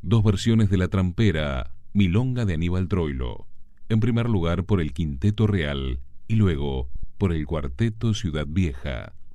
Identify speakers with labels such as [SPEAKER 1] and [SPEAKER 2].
[SPEAKER 1] dos versiones de La Trampera, Milonga de Aníbal Troilo, en primer lugar por el Quinteto Real y luego por el Cuarteto Ciudad Vieja.